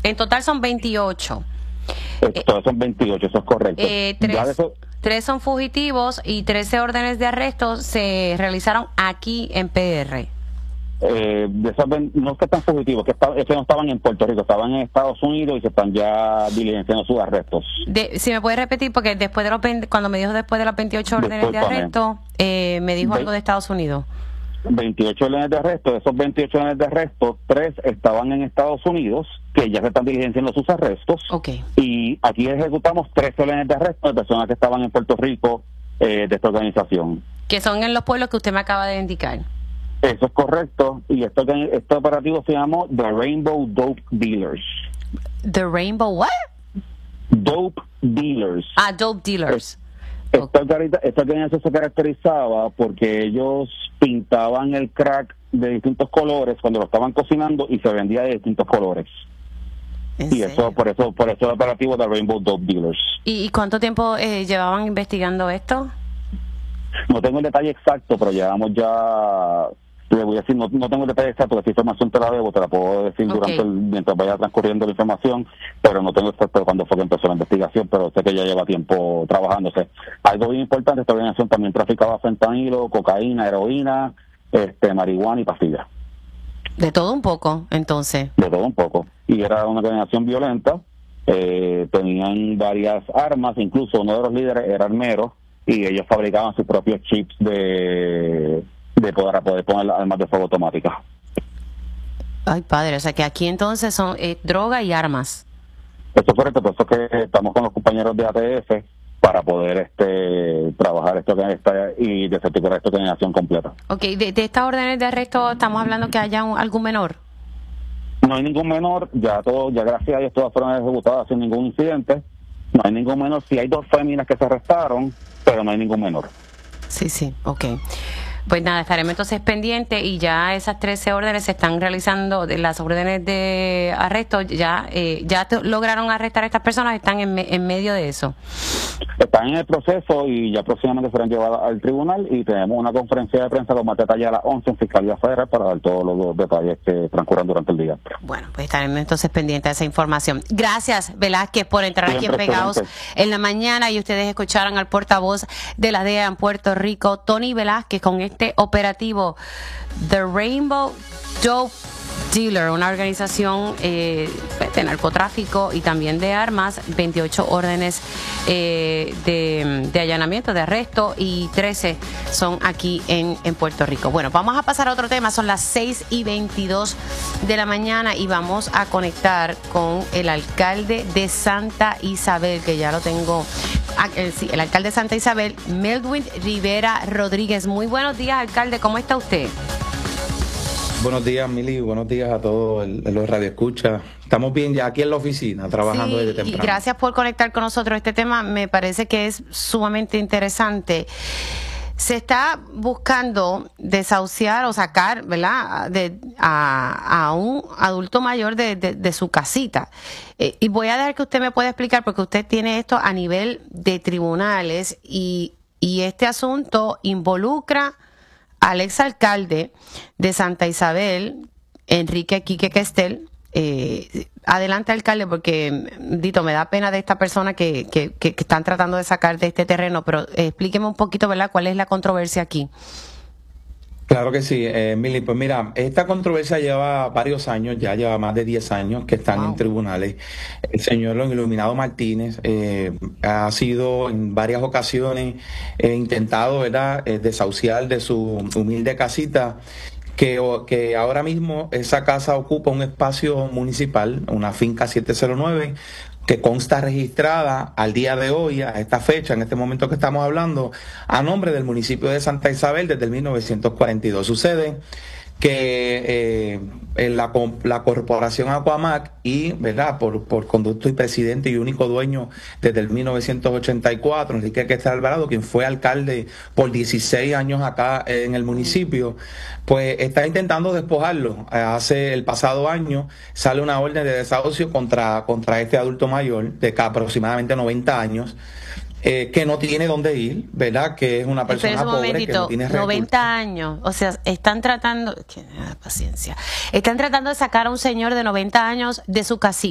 En total son 28. Todos son 28, eso es correcto. Tres son fugitivos y 13 órdenes de arresto se realizaron aquí en PR. De esas no es que están fugitivos, es que no estaban en Puerto Rico, estaban en Estados Unidos y se están ya diligenciando sus arrestos. Si me puedes repetir, porque después de cuando me dijo después de las 28 órdenes de arresto, me dijo algo de Estados Unidos. 28 órdenes de arresto, de esos 28 órdenes de arresto, 3 estaban en Estados Unidos, que ya se están diligenciando sus arrestos. Okay. Y aquí ejecutamos 3 órdenes de arresto de personas que estaban en Puerto Rico de esta organización. Que son en los pueblos que usted me acaba de indicar. Eso es correcto, y este operativo se llamó The Rainbow Dope Dealers. ¿The Rainbow what? Dope Dealers. Dope Dealers. Esta organización se caracterizaba porque ellos pintaban el crack de distintos colores cuando lo estaban cocinando y se vendía de distintos colores. Y eso por eso el operativo de Rainbow Dope Dealers. ¿Y cuánto tiempo llevaban investigando esto? No tengo el detalle exacto, pero llevamos ya... Le voy a decir, no tengo el detalle exacto, esa información te la debo, te la puedo decir mientras vaya transcurriendo la información, pero no tengo exacto cuándo fue que empezó la investigación, pero sé que ya lleva tiempo trabajándose. Algo bien importante, esta organización también traficaba fentanilo, cocaína, heroína, marihuana y pastillas. De todo un poco, entonces. De todo un poco. Y era una organización violenta, tenían varias armas, incluso uno de los líderes era armero, y ellos fabricaban sus propios chips para poder poner las armas de fuego automáticas. Ay, padre, o sea que aquí entonces son droga y armas. Eso es correcto, por eso es que estamos con los compañeros de ATF para poder trabajar y desarticular esta organización completa. Ok, de estas órdenes de arresto estamos hablando que haya algún menor. No hay ningún menor, ya gracias a Dios todas fueron ejecutadas sin ningún incidente. No hay ningún menor, sí hay 2 féminas que se arrestaron, pero no hay ningún menor. Sí, ok. Pues nada, estaremos entonces pendientes y ya esas 13 órdenes se están realizando, las órdenes de arresto, ya lograron arrestar a estas personas, están en medio de eso. Están en el proceso y ya próximamente serán llevadas al tribunal y tenemos una conferencia de prensa con más detalle a las 11 en Fiscalía Federal para dar todos los detalles que transcurran durante el día. Bueno, pues estaremos entonces pendientes de esa información. Gracias, Velázquez, por entrar aquí en Pegados en la mañana y ustedes escucharon al portavoz de la DEA en Puerto Rico, Tony Velázquez, con este operativo The Rainbow Dope Dealer, una organización de narcotráfico y también de armas, 28 órdenes de allanamiento, de arresto y 13 son aquí en Puerto Rico. Bueno, vamos a pasar a otro tema, son las 6:22 de la mañana y vamos a conectar con el alcalde de Santa Isabel, que ya lo tengo, el alcalde de Santa Isabel, Melwin Rivera Rodríguez. Muy buenos días, alcalde, ¿cómo está usted? Buenos días, Mili, buenos días a todos los radioescuchas. Estamos bien ya aquí en la oficina, trabajando desde temprano. Y gracias por conectar con nosotros. Este tema me parece que es sumamente interesante. Se está buscando desahuciar o sacar, ¿verdad?, a un adulto mayor de su casita. Y voy a dejar que usted me pueda explicar, porque usted tiene esto a nivel de tribunales y este asunto involucra al exalcalde de Santa Isabel, Enrique Quique Questel. Adelante, alcalde, porque Dito, me da pena de esta persona que están tratando de sacar de este terreno, pero explíqueme un poquito, ¿verdad?, cuál es la controversia aquí. Claro que sí, Mili, pues mira, esta controversia lleva varios años, ya lleva más de 10 años que están en tribunales. El señor Iluminado Martínez ha sido en varias ocasiones intentado, ¿verdad?, desahuciar de su humilde casita, que ahora mismo esa casa ocupa un espacio municipal, una finca 709, que consta registrada al día de hoy, a esta fecha, en este momento que estamos hablando, a nombre del municipio de Santa Isabel desde el 1942. Sucede que la corporación Aquamac y, ¿verdad?, por conducto y presidente y único dueño desde el 1984, Enrique Questel Alvarado, quien fue alcalde por 16 años acá en el municipio, pues está intentando despojarlo. El pasado año sale una orden de desahucio contra este adulto mayor de aproximadamente 90 años, que no tiene dónde ir, ¿verdad?, que es una persona pobre, que no tiene recursos. 90 años, o sea, están tratando, paciencia, están tratando de sacar a un señor de 90 años de su casita.